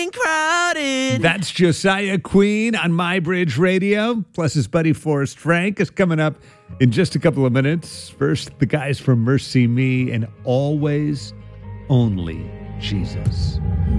crowded. That's Josiah Queen on My Bridge Radio. Plus his buddy Forrest Frank is coming up in just a couple of minutes. First, the guys from Mercy Me and Always Only Jesus.